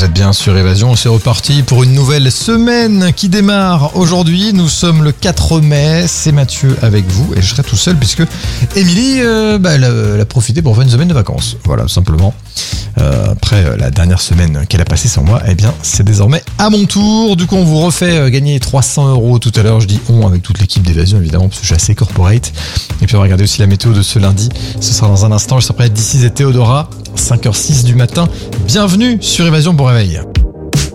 Vous êtes bien sur Évasion, c'est reparti pour une nouvelle semaine qui démarre aujourd'hui. Nous sommes le 4 mai, c'est Mathieu avec vous et je serai tout seul puisque Émilie elle a profité pour faire une semaine de vacances. Voilà, simplement. Après la dernière semaine qu'elle a passée sans moi, eh bien c'est désormais à mon tour. Du coup on vous refait gagner 300 € tout à l'heure. Je dis on avec toute l'équipe d'Évasion évidemment parce que je suis assez corporate. Et puis on va regarder aussi la météo de ce lundi. Ce sera dans un instant, je serai près d'ici et Théodora, 5h06 du matin. Bienvenue sur Évasion, bon réveil.